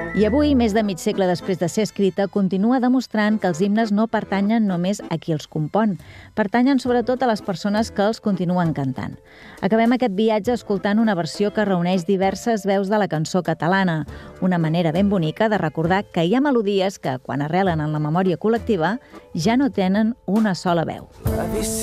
I avui, més de mig segle després de ser escrita, continua demostrant que els himnes no pertanyen només a qui els compon, pertanyen sobretot a les persones que els continuen cantant. Acabem aquest viatge escoltant una versió que reuneix diverses veus de la cançó catalana, una manera ben bonica de recordar que hi ha melodies que, quan arrelen en la memòria col·lectiva, ja no tenen una sola veu.